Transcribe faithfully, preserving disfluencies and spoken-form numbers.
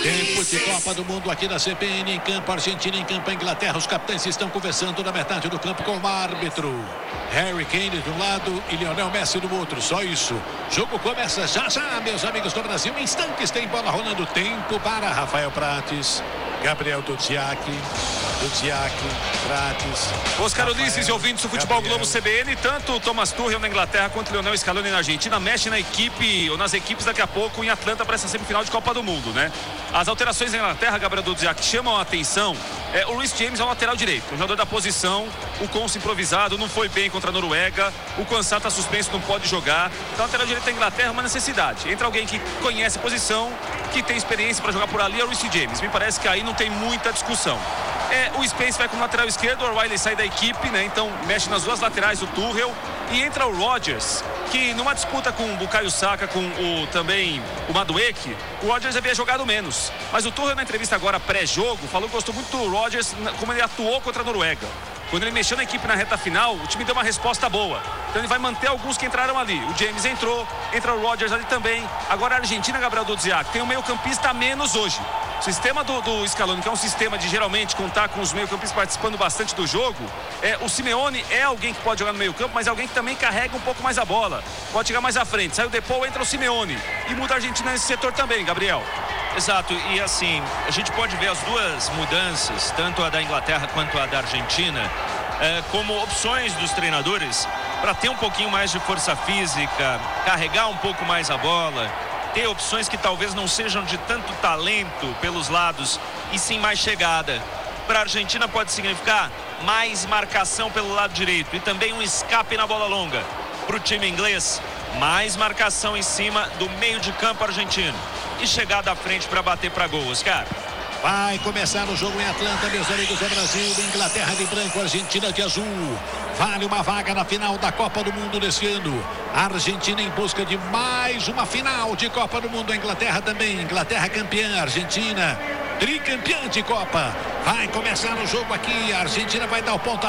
Tempo de Copa do Mundo aqui na C B N, em campo. Argentina em campo, Inglaterra. Os capitães estão conversando na metade do campo com o árbitro. Harry Kane de um lado e Lionel Messi do outro. Só isso. Jogo começa já já, meus amigos do Brasil. Em instantes tem bola rolando. Tempo para Rafael Prates, Gabriel Dudziak, Dudziak, Prates. Oscar Ulisses e ouvintes do Futebol Gabriel. Globo C B N, tanto o Thomas Tuchel na Inglaterra quanto o Lionel Scaloni na Argentina mexe na equipe ou nas equipes daqui a pouco em Atlanta para essa semifinal de Copa do Mundo, né? As alterações na Inglaterra, Gabriel Dudziak, chamam a atenção. É, o Reece James é o lateral direito, um jogador da posição. O Conce improvisado, não foi bem contra a Noruega. O Quansah está suspenso, não pode jogar. Então, lateral direito da Inglaterra é uma necessidade. Entra alguém que conhece a posição, que tem experiência para jogar por ali, é o Reece James. Me parece que aí não tem muita discussão. É, o Spence vai com o lateral esquerdo, o O'Reilly sai da equipe, né? Então mexe nas duas laterais do Tuchel. E entra o Rodgers, que numa disputa com o Bukayo Saka, com o também o Madueke, o Rodgers havia jogado menos. Mas o Tuchel, na entrevista agora pré-jogo, falou que gostou muito do Rodgers, como ele atuou contra a Noruega. Quando ele mexeu na equipe na reta final, o time deu uma resposta boa. Então ele vai manter alguns que entraram ali. O James entrou, entra o Rodgers ali também. Agora a Argentina, Gabriel Dudziak, tem um meio-campista a menos hoje. O sistema do, do Scaloni, que é um sistema de geralmente contar com os meio-campistas participando bastante do jogo, é, o Simeone é alguém que pode jogar no meio-campo, mas é alguém que também carrega um pouco mais a bola. Pode chegar mais à frente. Sai o Depou, entra o Simeone. E muda a Argentina nesse setor também, Gabriel. Exato, e assim, a gente pode ver as duas mudanças, tanto a da Inglaterra quanto a da Argentina, é, como opções dos treinadores para ter um pouquinho mais de força física, carregar um pouco mais a bola, ter opções que talvez não sejam de tanto talento pelos lados e sim mais chegada. Para a Argentina pode significar mais marcação pelo lado direito e também um escape na bola longa. Para o time inglês, mais marcação em cima do meio de campo argentino e chegada à frente para bater para gol, Oscar. Vai começar o jogo em Atlanta, meus amigos do Brasil. Inglaterra de branco, Argentina de azul. Vale uma vaga na final da Copa do Mundo desse ano. A Argentina em busca de mais uma final de Copa do Mundo. A Inglaterra também. Inglaterra campeã, Argentina tricampeã de Copa. Vai começar o jogo aqui. A Argentina vai dar o ponto.